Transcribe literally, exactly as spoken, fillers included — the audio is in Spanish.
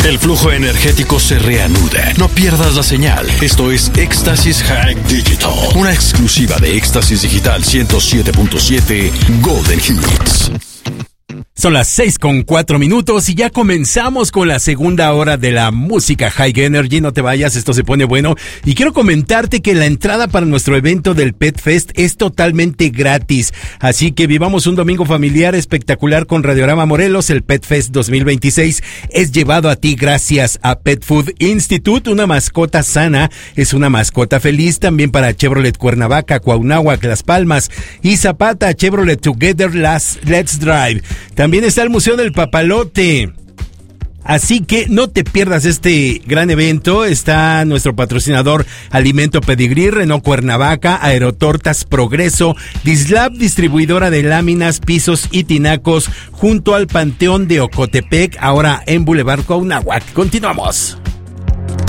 El flujo energético se reanuda. No pierdas la señal. Esto es Éxtasis High Digital, una exclusiva de Éxtasis Digital ciento siete punto siete Golden Hits. Son las seis con cuatro minutos y ya comenzamos con la segunda hora de la música High Energy. No te vayas, esto se pone bueno. Y quiero comentarte que la entrada para nuestro evento del Pet Fest es totalmente gratis. Así que vivamos un domingo familiar espectacular con Radiorama Morelos. El Pet Fest dos mil veintiséis es llevado a ti gracias a Pet Food Institute. Una mascota sana es una mascota feliz. También para Chevrolet Cuernavaca, Cuauhnáhuac, Las Palmas y Zapata. Chevrolet Together, las Let's Drive. También está el Museo del Papalote. Así que no te pierdas este gran evento. Está nuestro patrocinador Alimento Pedigrí, Renault Cuernavaca, Aerotortas Progreso, Dislab, distribuidora de láminas, pisos y tinacos, junto al Panteón de Ocotepec, ahora en Boulevard Cuauhnáhuac. Continuamos.